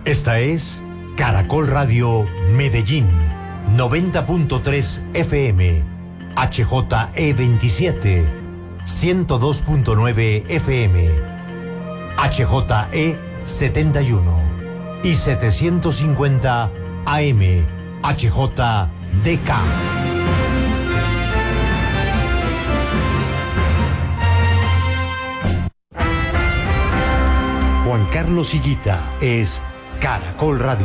Esta es Caracol Radio Medellín, 90.3 FM, HJE27, 102.9 FM, HJE71 y 750 AM, HJDK. Juan Carlos Higuita es Caracol Radio.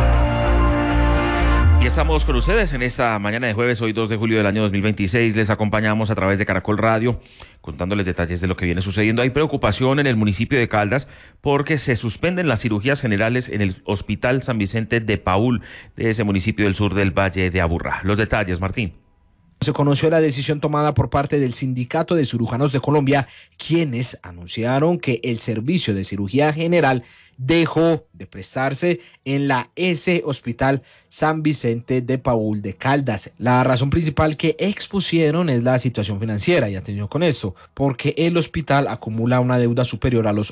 Y estamos con ustedes en esta mañana de jueves, hoy 2 de julio del año 2026. Les acompañamos a través de Caracol Radio, contándoles detalles de lo que viene sucediendo. Hay preocupación en el municipio de Caldas porque se suspenden las cirugías generales en el Hospital San Vicente de Paúl de ese municipio del sur del Valle de Aburrá. Los detalles, Martín. Se conoció la decisión tomada por parte del Sindicato de Cirujanos de Colombia, quienes anunciaron que el servicio de cirugía general dejó de prestarse en la Hospital San Vicente de Paúl de Caldas. La razón principal que expusieron es la situación financiera, y atención con esto, porque el hospital acumula una deuda superior a los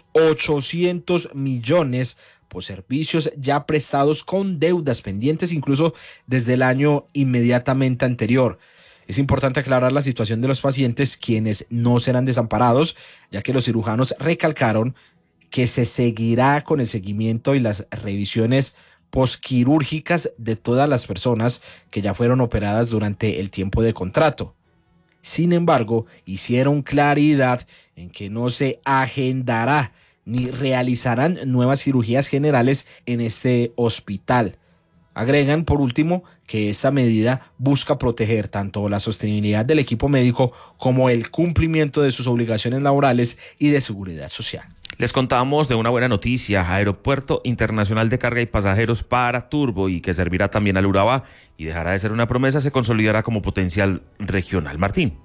800 millones por servicios ya prestados con deudas pendientes incluso desde el año inmediatamente anterior. Es importante aclarar la situación de los pacientes, quienes no serán desamparados, ya que los cirujanos recalcaron que se seguirá con el seguimiento y las revisiones posquirúrgicas de todas las personas que ya fueron operadas durante el tiempo de contrato. Sin embargo, hicieron claridad en que no se agendará ni realizarán nuevas cirugías generales en este hospital. Agregan, por último, que esta medida busca proteger tanto la sostenibilidad del equipo médico como el cumplimiento de sus obligaciones laborales y de seguridad social. Les contamos de una buena noticia: Aeropuerto Internacional de Carga y Pasajeros para Turbo, y que servirá también al Urabá y dejará de ser una promesa, se consolidará como potencial regional. Martín.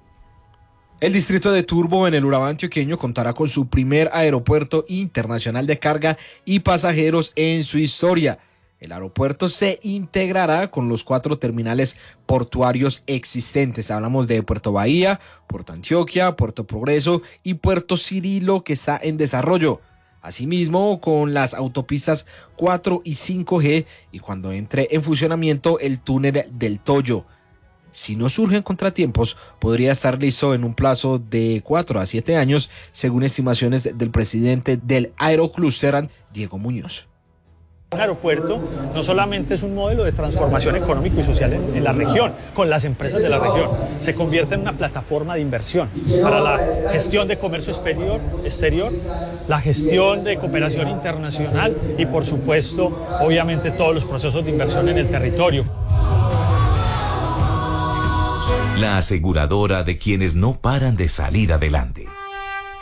El distrito de Turbo en el Urabá antioqueño contará con su primer aeropuerto internacional de carga y pasajeros en su historia. El aeropuerto se integrará con los 4 terminales portuarios existentes. Hablamos de Puerto Bahía, Puerto Antioquia, Puerto Progreso y Puerto Cirilo, que está en desarrollo. Asimismo, con las autopistas 4 y 5G, y cuando entre en funcionamiento el túnel del Toyo. Si no surgen contratiempos, podría estar listo en un plazo de 4 a 7 años, según estimaciones del presidente del Aerocluster, Diego Muñoz. Un aeropuerto no solamente es un modelo de transformación económico y social en la región, con las empresas de la región, se convierte en una plataforma de inversión para la gestión de comercio exterior, la gestión de cooperación internacional y, por supuesto, obviamente todos los procesos de inversión en el territorio. La aseguradora de quienes no paran de salir adelante.